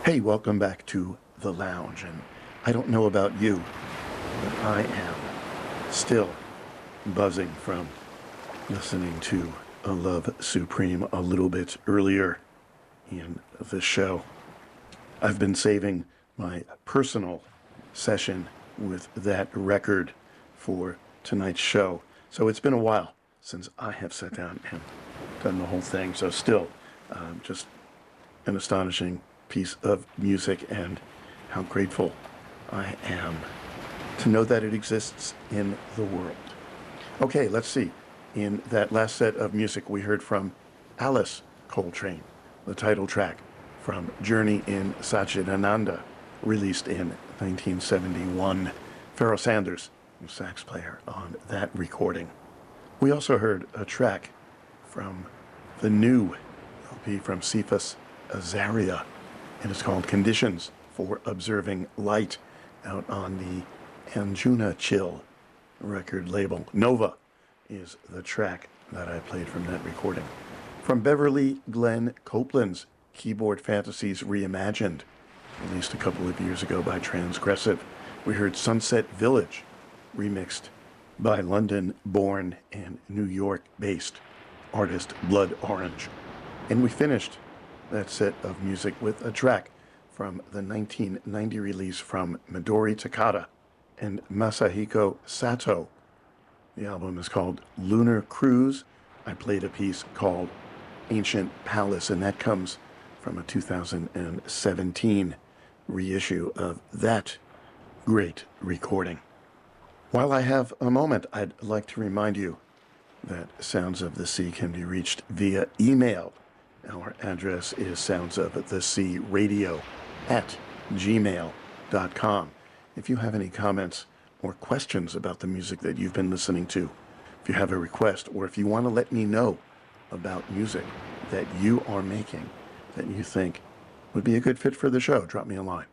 Hey, welcome back to the lounge. And I don't know about you, but I am still buzzing from listening to A Love Supreme a little bit earlier in the show. I've been saving my personal session with that record for tonight's show. So it's been a while since I have sat down and done the whole thing. So still, just an astonishing piece of music, and how grateful I am to know that it exists in the world. Okay, let's see. In that last set of music, we heard from Alice Coltrane, the title track from Journey in Satchidananda, released in 1971. Pharoah Sanders, sax player on that recording. We also heard a track from the new LP from Cephas Azaria, and it's called Conditions for Observing Light, out on the Anjuna Chill record label. Nova is the track that I played from that recording. From Beverly Glenn Copeland's Keyboard Fantasies Reimagined, released a couple of years ago by Transgressive, we heard Sunset Village, remixed by London-born and New York-based artist Blood Orange. And we finished that set of music with a track from the 1990 release from Midori Takada and Masahiko Sato. The album is called Lunar Cruise. I played a piece called Ancient Palace, and that comes from a 2017 reissue of that great recording. While I have a moment, I'd like to remind you that Sounds of the Sea can be reached via email. Our address is soundsofthesearadio@gmail.com. If you have any comments or questions about the music that you've been listening to, if you have a request, or if you want to let me know about music that you are making that you think would be a good fit for the show, drop me a line.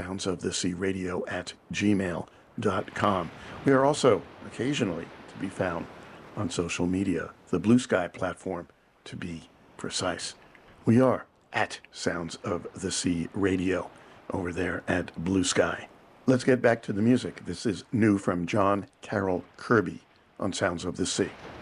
soundsofthesearadio@gmail.com. We are also occasionally to be found on social media, the Blue Sky platform to be precise. We are at Sounds of the Sea Radio over there at Blue Sky. Let's get back to the music. This is new from John Carroll Kirby on Sounds of the Sea.